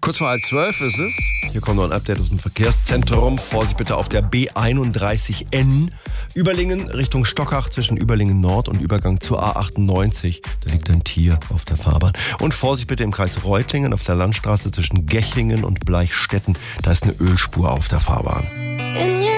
Kurz vor 11:30 ist es. Hier kommt noch ein Update aus dem Verkehrszentrum. Vorsicht bitte auf der B31N. Überlingen Richtung Stockach zwischen Überlingen Nord und Übergang zur A98. Da liegt ein Tier auf der Fahrbahn. Und Vorsicht bitte im Kreis Reutlingen auf der Landstraße zwischen Gechingen und Bleichstätten. Da ist eine Ölspur auf der Fahrbahn.